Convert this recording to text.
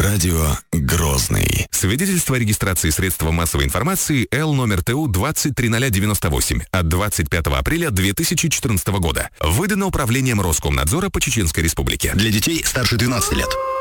Радио Грозный. Свидетельство о регистрации средства массовой информации Л номер ТУ 203098 от 25 апреля 2014 года. Выдано Управлением Роскомнадзора по Чеченской Республике. Для детей старше 12 лет.